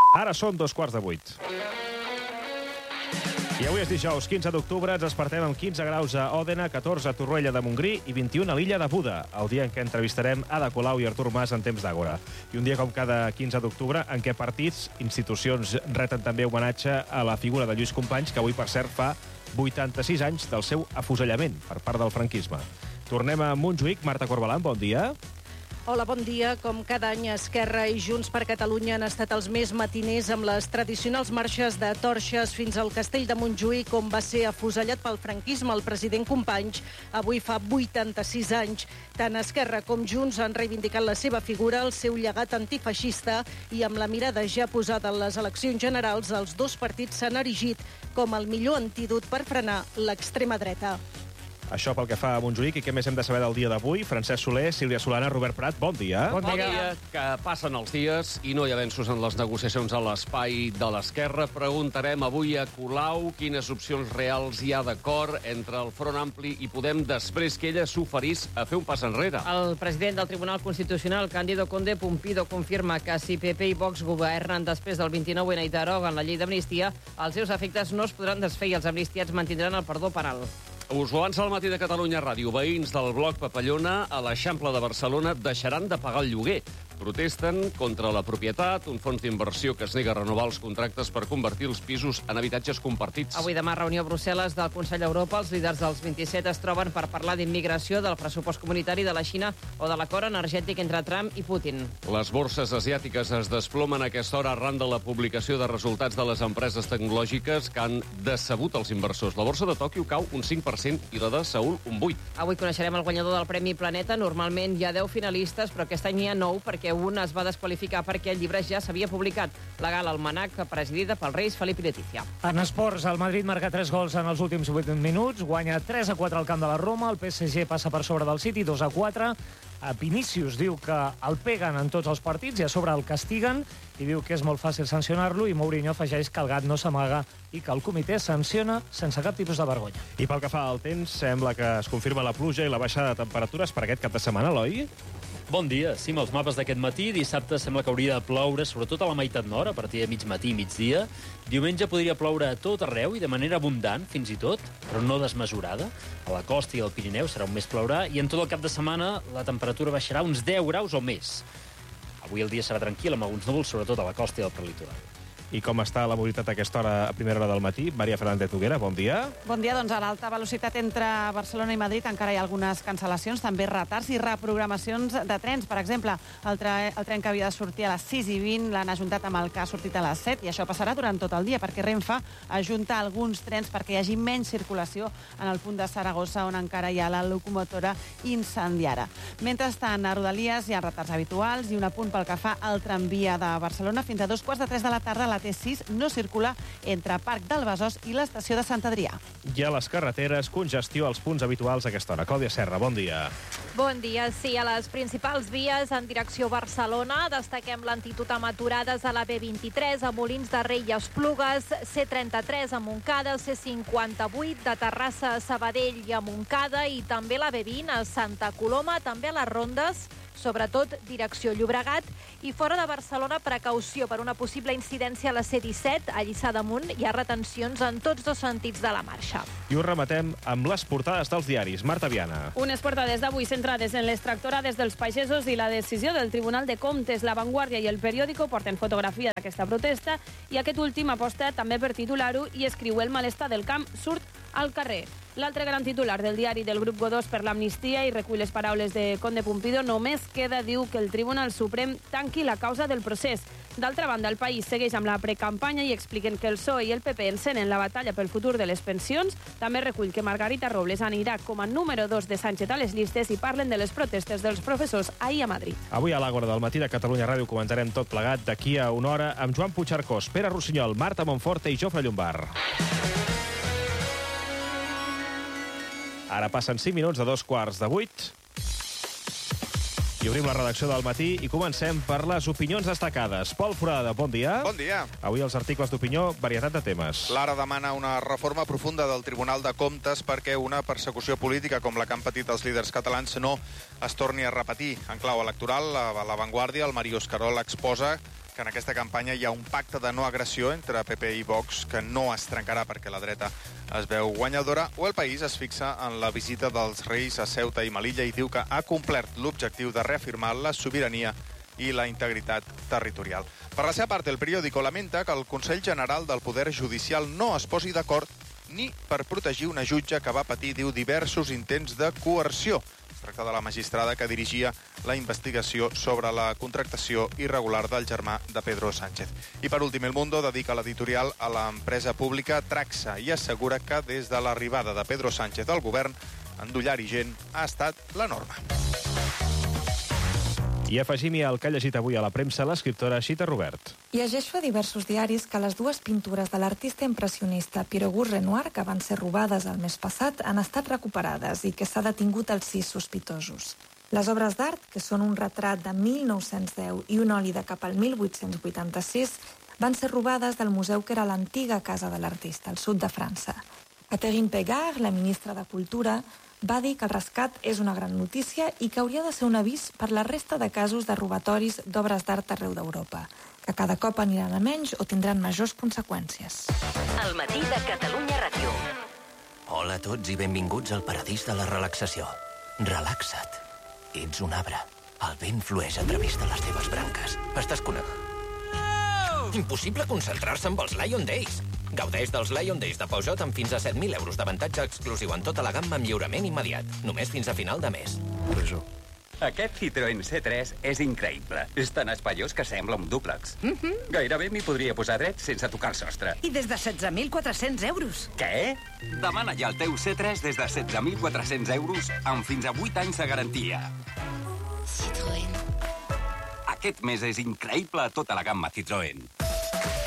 Ara són 7:15. I avui és dijous, 15 d'octubre, ens despertem amb 15 graus a Òdena, 14 a Torroella de Montgrí i 21 a l'illa de Buda, el dia en què entrevistarem Ada Colau i Artur Mas en temps d'Àgora. I un dia com cada 15 d'octubre en què partits, institucions reten també homenatge a la figura de Lluís Companys, que avui, per cert, fa 86 anys del seu afusellament per part del franquisme. Tornem a Montjuïc. Marta Corbalan, bon dia. Hola, bon dia. Com cada any, Esquerra i Junts per Catalunya han estat els més matiners amb les tradicionals marxes de torxes fins al castell de Montjuïc, on va ser afusellat pel franquisme el president Companys. Avui fa 86 anys. Tant Esquerra com Junts han reivindicat la seva figura, el seu llegat antifeixista, i amb la mirada ja posada en les eleccions generals, els dos partits s'han erigit com el millor antídot per frenar l'extrema dreta. Això pel que fa a Montjuïc. I què més hem de saber del dia d'avui? Francesc Soler, Sílvia Solana, Robert Prat, bon dia. Bon dia. Que passen els dies i no hi ha avenços en les negociacions a l'espai de l'Esquerra. Preguntarem avui a Colau quines opcions reals hi ha d'acord entre el Front Ampli i Podem després que ella s'oferís a fer un pas enrere. El president del Tribunal Constitucional, Cándido Conde Pumpido, confirma que si PP i Vox governen després del 29N i deroguen la llei d'amnistia, els seus efectes no es podran desfer i els amnistiats mantindran el perdó penal. Us ho avança al matí de Catalunya Ràdio. Veïns del bloc Papallona a l'Eixample de Barcelona deixaran de pagar el lloguer. Protesten contra la propietat, un fons d'inversió que es nega a renovar els contractes per convertir els pisos en habitatges compartits. Avui demà reunió a Brussel·les del Consell d'Europa. Els líders dels 27 es troben per parlar d'immigració, del pressupost comunitari de la Xina o de l'acord energètic entre Trump i Putin. Les borses asiàtiques es desplomen a aquesta hora arran de la publicació de resultats de les empreses tecnològiques que han decebut els inversors. La borsa de Tòquio cau un 5% i la de Seül un 8%. Avui coneixerem el guanyador del Premi Planeta. Normalment hi ha 10 finalistes, però aquest any hi ha 9 perquè un es va desqualificar perquè el llibre ja s'havia publicat. La gala Almanac, presidida pels Reis Felip i Letícia. En esports, el Madrid marca 3 gols en els últims 8 minuts, guanya 3-4 al camp de la Roma, el PSG passa per sobre del City, 2-4. Vinícius diu que el peguen en tots els partits i a sobre el castiguen i diu que és molt fàcil sancionar-lo, i Mourinho afegeix que el gat no s'amaga i que el comitè sanciona sense cap tipus de vergonya. I pel que fa al temps, sembla que es confirma la pluja i la baixada de temperatures per aquest cap de setmana, Eloi? Bon dia. Sí, amb els mapes d'aquest matí, dissabte sembla que hauria de ploure, sobretot a la meitat nord, a partir de mig matí i migdia. Diumenge podria ploure a tot arreu i de manera abundant, fins i tot, però no desmesurada. A la costa i al Pirineu serà on més plourà, i en tot el cap de setmana la temperatura baixarà uns 10 graus o més. Avui el dia serà tranquil, amb alguns núvols, sobretot a la costa i al prelitoral. I com està la mobilitat a aquesta hora, a primera hora del matí? Maria Fernández Noguera, bon dia. Bon dia, doncs a l'alta velocitat entre Barcelona i Madrid encara hi ha algunes cancel·lacions, també retards i reprogramacions de trens. Per exemple, el tren que havia de sortir a les 6:20 l'han ajuntat amb el que ha sortit a les 7, i això passarà durant tot el dia, perquè Renfe ajunta alguns trens perquè hi hagi menys circulació en el punt de Saragossa, on encara hi ha la locomotora incendiada. Mentrestant, a Rodalies hi ha retards habituals i un apunt pel que fa al tramvia de Barcelona. Fins a 2:45 de la tarda la T6 no circula entre Parc del Besòs i l'estació de Sant Adrià. I a les carreteres, congestió als punts habituals a aquesta hora. Clàudia Serra, bon dia. Bon dia. Sí, a les principals vies en direcció Barcelona destaquem lentitud amb aturades a la B23, a Molins de Rei i Esplugues, C33 a Montcada, C58 de Terrassa a Sabadell i a Montcada, i també la B20 a Santa Coloma, també a les rondes, sobretot direcció Llobregat, i fora de Barcelona, precaució per una possible incidència a la C17, a Lliçà d'Amunt. Hi ha retencions en tots dos sentits de la marxa. I ho rematem amb les portades dels diaris. Marta Viana. Unes portades d'avui centrades en les tractorades dels pagesos i la decisió del Tribunal de Comptes. La Vanguardia i el Periódico porten fotografia d'aquesta protesta, i aquest últim aposta també per titular-ho i escriu: el malestar del camp surt al carrer. L'altre gran titular del diari del grup Godós per l'amnistia, i recull les paraules de Conde Pumpido: només queda, diu, que el Tribunal Suprem tanqui la causa del procés. D'altra banda, el País segueix amb la precampanya i expliquen que el PSOE i el PP encenen la batalla pel futur de les pensions. També recull que Margarita Robles anirà com a número 2 de Sánchez a les llistes, i parlen de les protestes dels professors ahir a Madrid. Avui a l'Àgora del matí de Catalunya Ràdio comentarem tot plegat d'aquí a una hora amb Joan Puigcercós, Pere Rossinyol, Marta Monforte i Jofre Llombard. Ara passen 5 minuts de 7:15. I obrim la redacció del matí i comencem per les opinions destacades. Pol Forada, bon dia. Bon dia. Avui els articles d'opinió, varietat de temes. L'Ara demana una reforma profunda del Tribunal de Comptes perquè una persecució política com la que han patit els líders catalans no es torni a repetir. En clau electoral, a La Vanguardia, el Màrius Carol exposa que en aquesta campanya hi ha un pacte de no agressió entre PP i Vox que no es trencarà perquè la dreta es veu guanyadora, o El País es fixa en la visita dels Reis a Ceuta i Melilla i diu que ha complert l'objectiu de reafirmar la sobirania i la integritat territorial. Per la seva part, El Periódico lamenta que el Consell General del Poder Judicial no es posi d'acord ni per protegir una jutge que va patir, diu, diversos intents de coerció. Es tracta de la magistrada que dirigia la investigació sobre la contractació irregular del germà de Pedro Sánchez. I per últim, El Mundo dedica l'editorial a l'empresa pública Traxa i assegura que des de l'arribada de Pedro Sánchez al govern, endollar-hi gent ha estat la norma. I afegim-hi el que ha llegit avui a la premsa l'escriptora Xita Robert. Llegeixo a diversos diaris que les dues pintures de l'artista impressionista Pierre Auguste Renoir, que van ser robades el mes passat, han estat recuperades i que s'ha detingut els 6 sospitosos. Les obres d'art, que són un retrat de 1910 i un oli de cap al 1886, van ser robades del museu que era l'antiga casa de l'artista, al sud de França. Catherine Pégard, la ministra de Cultura, va dir que el rescat és una gran notícia i que hauria de ser un avís per la resta de casos de robatoris d'obres d'art arreu d'Europa, que cada cop aniran a menys o tindran majors conseqüències. El matí de Catalunya Ràdio. Hola a tots i benvinguts al paradís de la relaxació. Relaxa't. Ets un arbre. El vent flueix a través de les teves branques. Estàs connectat. Impossible concentrar-se amb els Lion Days. Gaudeix dels Lion Days de Peugeot amb fins a 7.000 euros d'avantatge exclusiu en tota la gamma amb lliurament immediat. Només fins a final de mes. Aquest Citroën C3 és increïble. És tan espaiós que sembla un dúplex. Gairebé m'hi podria posar dret sense tocar el sostre. I des de 16.400 euros. Què? Demana ja el teu C3 des de 16.400 euros amb fins a 8 anys de garantia. Citroën. Aquest mes és increïble a tota la gamma Citroën.